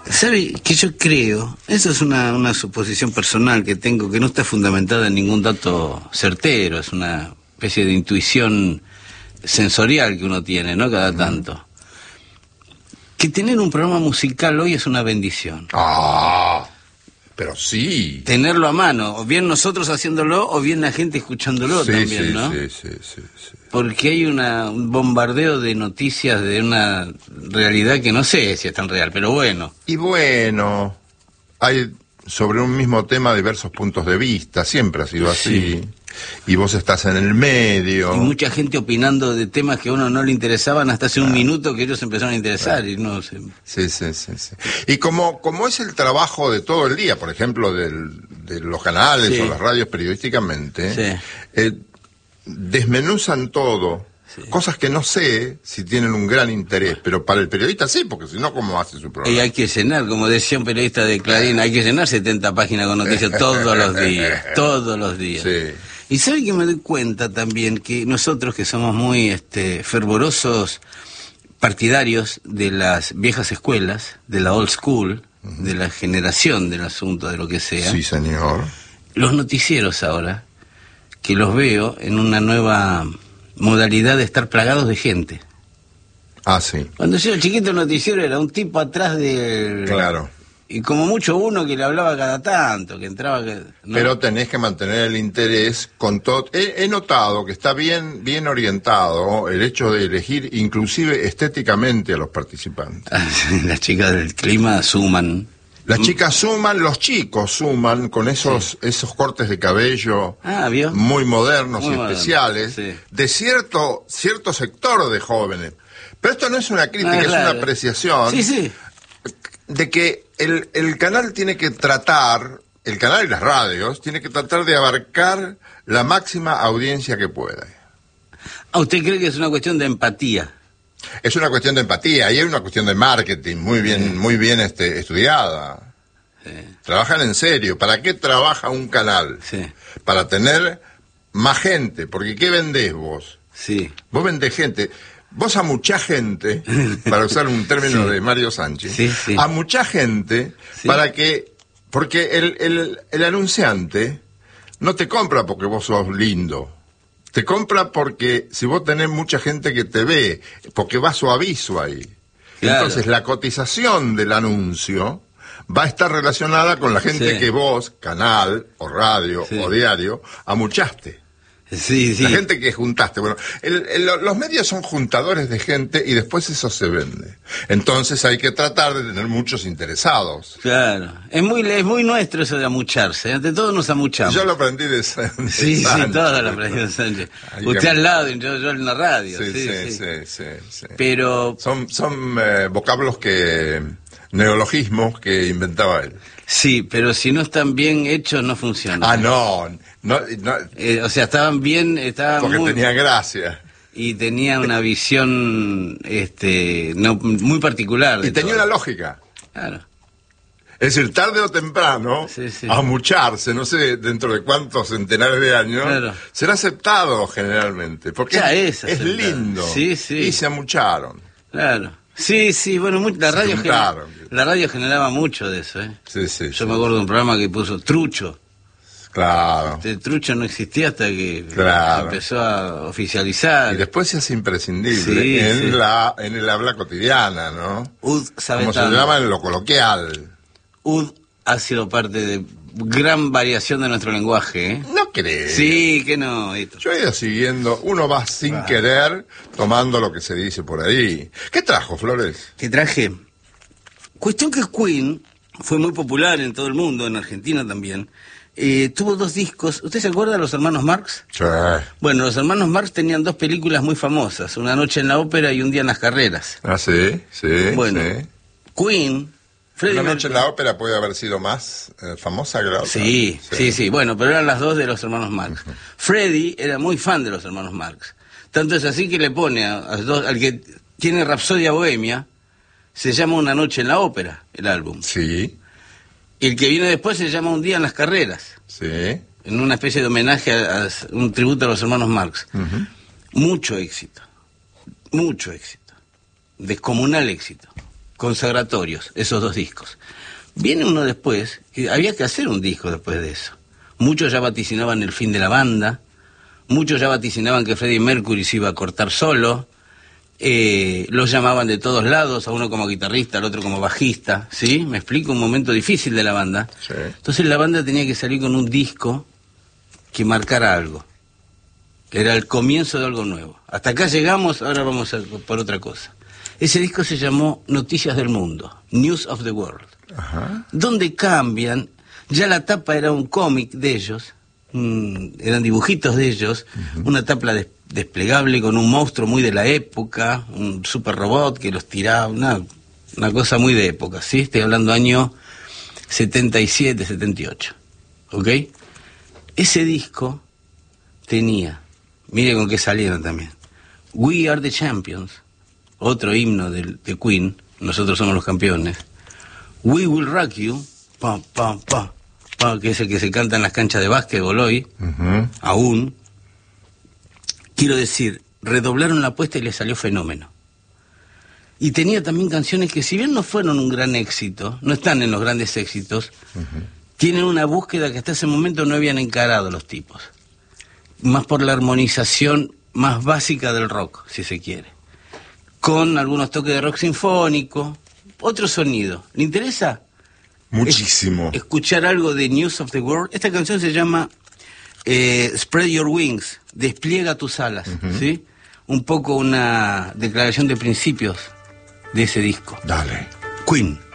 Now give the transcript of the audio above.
¿Sabe que yo creo? Eso es una suposición personal que tengo, que no está fundamentada en ningún dato certero, es una especie de intuición sensorial que uno tiene, ¿no? Cada tanto. Que tener un programa musical hoy es una bendición. Ah, pero sí. Tenerlo a mano, o bien nosotros haciéndolo, o bien la gente escuchándolo también, ¿no? Sí. Porque hay un bombardeo de noticias de una realidad que no sé si es tan real, pero bueno. Y bueno, hay sobre un mismo tema diversos puntos de vista, siempre ha sido así. Sí. Y vos estás en el medio. Y mucha gente opinando de temas que a uno no le interesaban hasta hace un minuto que ellos empezaron a interesar. Y no sé. Sí. Y como es el trabajo de todo el día, por ejemplo, de los canales o las radios periodísticamente, desmenuzan todo, cosas que no sé si tienen un gran interés, pero para el periodista sí, porque si no, ¿cómo hace su programa? Y hay que llenar, como decía un periodista de Clarín, hay que llenar 70 páginas con noticias todos los días. Sí. Y sabe que me doy cuenta también que nosotros que somos muy fervorosos partidarios de las viejas escuelas, de la old school, de la generación del asunto, de lo que sea. Sí, señor. Los noticieros ahora, que los veo en una nueva modalidad de estar plagados de gente. Ah, sí. Cuando yo era chiquito el noticiero era un tipo atrás del... Claro. Y como mucho uno que le hablaba cada tanto, que entraba... ¿no? Pero tenés que mantener el interés con todo. He notado que está bien orientado el hecho de elegir inclusive estéticamente a los participantes. Las chicas del clima suman. Las chicas suman, los chicos suman con esos cortes de cabello muy modernos y especiales de cierto sector de jóvenes. Pero esto no es una crítica, es una apreciación de que el canal tiene que tratar, el canal y las radios, tiene que tratar de abarcar la máxima audiencia que pueda. ¿Usted cree que es una cuestión de empatía? Es una cuestión de empatía y es una cuestión de marketing muy bien estudiada. Sí. Trabajan en serio. ¿Para qué trabaja un canal? Sí. Para tener más gente. Porque ¿qué vendés vos? Sí. Vos vendés gente. Vos a mucha gente, para usar un término de Mario Sánchez, a mucha gente porque el anunciante no te compra porque vos sos lindo. Te compra porque si vos tenés mucha gente que te ve, porque va su aviso ahí. Claro. Entonces la cotización del anuncio va a estar relacionada con la gente que vos, canal, o radio, o diario, amuchaste. La gente que juntaste. Bueno, los medios son juntadores de gente y después eso se vende. Entonces hay que tratar de tener muchos interesados. Claro. Es muy nuestro eso de amucharse. Ante todo nos amuchamos. Yo lo aprendí de Sánchez. Sí, todo lo aprendí de Sánchez. Usted al lado y yo en la radio. Sí. Pero... Son vocablos neologismos que inventaba él. Sí, pero si no están bien hechos no funcionan. Ah, no. O sea, estaban porque tenían gracia. Y tenían una visión muy particular. Y tenía una lógica. Claro. Es decir, tarde o temprano, amucharse, no sé dentro de cuántos centenares de años, será aceptado generalmente. Porque es lindo. Sí. Y se amucharon. Claro. Sí, bueno, la radio generaba mucho de eso, Sí. Yo me acuerdo de un programa que puso Trucho. Claro. Trucho no existía hasta que empezó a oficializar. Y después se hace imprescindible en el habla cotidiana, ¿no? Como se llama en lo coloquial. Ha sido parte de gran variación de nuestro lenguaje, No crees. Sí, que no. Yo he ido siguiendo, uno va sin querer tomando lo que se dice por ahí. ¿Qué trajo, Flores? ¿Qué traje? Cuestión que Queen fue muy popular en todo el mundo, en Argentina también. Tuvo 2 discos. ¿Usted se acuerda de los hermanos Marx? Sí. Bueno, los hermanos Marx tenían 2 películas muy famosas, Una noche en la ópera y Un día en las carreras. Ah, sí. Bueno, Queen... Una noche en la ópera puede haber sido más famosa que la otra. Sí. Bueno, pero eran las 2 de los hermanos Marx. Freddie era muy fan de los hermanos Marx. Tanto es así que le pone al que tiene Rapsodia Bohemia, se llama Una noche en la ópera, el álbum. Sí. Y el que viene después se llama Un día en las carreras. Sí. En una especie de homenaje un tributo a los hermanos Marx. Mucho éxito. Descomunal éxito. consagratorios, esos 2 discos. Viene uno después, que había que hacer un disco después de eso. Muchos ya vaticinaban el fin de la banda, muchos ya vaticinaban que Freddie Mercury se iba a cortar solo, los llamaban de todos lados, a uno como guitarrista, al otro como bajista, ¿sí? Me explico, un momento difícil de la banda. Sí. Entonces la banda tenía que salir con un disco que marcara algo. Era el comienzo de algo nuevo. Hasta acá llegamos, ahora vamos a por otra cosa. Ese disco se llamó Noticias del Mundo, News of the World. Ajá. Donde cambian, ya la tapa era un cómic de ellos, eran dibujitos de ellos, una tapa desplegable con un monstruo muy de la época, un super robot que los tiraba, una cosa muy de época, ¿sí? Estoy hablando año 77, 78, ¿ok? Ese disco tenía, mire con qué salieron también, We Are the Champions, otro himno de Queen, nosotros somos los campeones, We Will Rock You, pa, pa, pa, pa, que es el que se canta en las canchas de básquetbol hoy, aún. Quiero decir, redoblaron la apuesta y les salió fenómeno. Y tenía también canciones que, si bien no fueron un gran éxito, no están en los grandes éxitos, tienen una búsqueda que hasta ese momento no habían encarado los tipos. Más por la armonización más básica del rock, si se quiere. Con algunos toques de rock sinfónico, otro sonido. ¿Le interesa? Muchísimo. Escuchar algo de News of the World. Esta canción se llama Spread Your Wings, despliega tus alas, ¿sí? Un poco una declaración de principios de ese disco. Dale. Queen.